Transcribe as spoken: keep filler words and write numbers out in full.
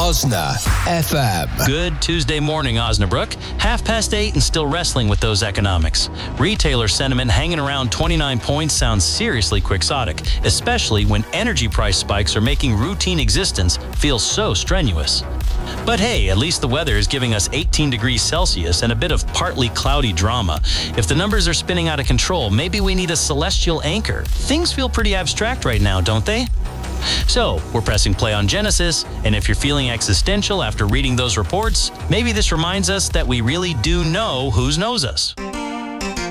Osna F M. Good Tuesday morning, Osnabrook. Half past eight and still wrestling with those economics. Retailer sentiment hanging around twenty-nine points sounds seriously quixotic, especially when energy price spikes are making routine existence feel so strenuous. But hey, at least the weather is giving us eighteen degrees Celsius and a bit of partly cloudy drama. If the numbers are spinning out of control, maybe we need a celestial anchor. Things feel pretty abstract right now, don't they? So, we're pressing play on Genesis, and if you're feeling existential after reading those reports, maybe this reminds us that we really do know who knows us.